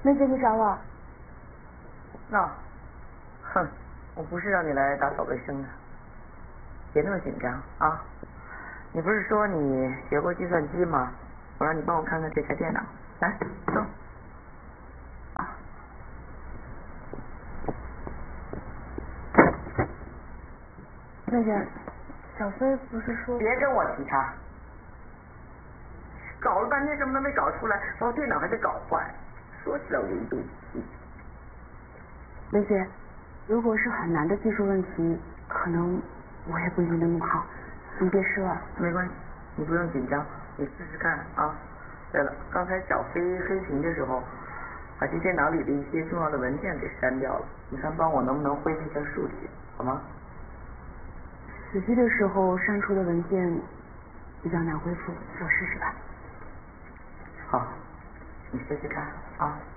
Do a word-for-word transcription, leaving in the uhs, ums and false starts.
梅姐，你找我？ 那，哼，我不是让你来打扫卫生的，别那么紧张啊！你不是说你学过计算机吗？我让你帮我看看这台电脑，来，走。啊。 梅姐，小飞不是说…… 别跟我提他，搞了半天什么都没搞出来，把我电脑还给搞坏，说起来我就一肚子气。 梅姐，如果是很难的技术问题，可能我也不一定能弄好，你别失望。 没关系，你不用紧张，你试试看啊。对了，刚才小飞黑屏的时候，把这电脑里的一些重要的文件给删掉了，你看帮我能不能恢复一下数据，好吗？ 死机的时候删除的文件比较难恢复，我试试吧。 好，你试试看啊。